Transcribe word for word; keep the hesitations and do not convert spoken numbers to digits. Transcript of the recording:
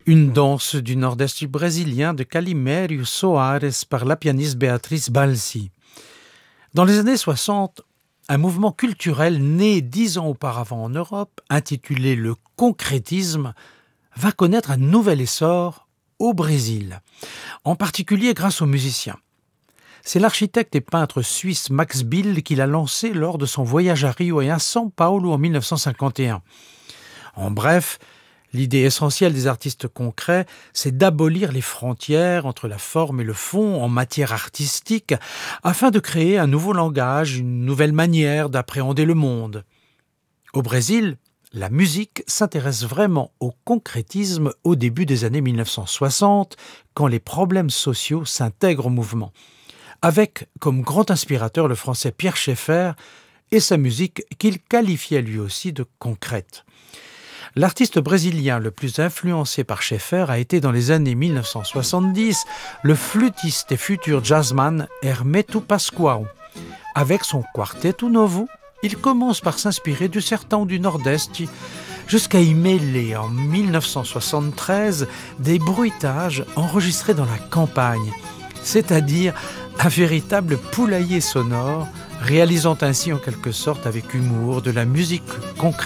Une danse du nord-est brésilien de Calimério Soares par la pianiste Béatrice Balsi. Dans les années soixante, un mouvement culturel né dix ans auparavant en Europe, intitulé le concrétisme, va connaître un nouvel essor au Brésil, en particulier grâce aux musiciens. C'est l'architecte et peintre suisse Max Bill qui l'a lancé lors de son voyage à Rio et à São Paulo en mille neuf cent cinquante et un. En bref, l'idée essentielle des artistes concrets, c'est d'abolir les frontières entre la forme et le fond en matière artistique afin de créer un nouveau langage, une nouvelle manière d'appréhender le monde. Au Brésil, la musique s'intéresse vraiment au concrétisme au début des années mille neuf cent soixante, quand les problèmes sociaux s'intègrent au mouvement, avec comme grand inspirateur le français Pierre Schaeffer et sa musique qu'il qualifiait lui aussi de concrète. L'artiste brésilien le plus influencé par Schaeffer a été dans les années mille neuf cent soixante-dix le flûtiste et futur jazzman Hermeto Pascoal. Avec son Quarteto Novo, il commence par s'inspirer du sertão du Nord-Est jusqu'à y mêler en mille neuf cent soixante-treize des bruitages enregistrés dans la campagne, c'est-à-dire un véritable poulailler sonore, réalisant ainsi en quelque sorte avec humour de la musique concrète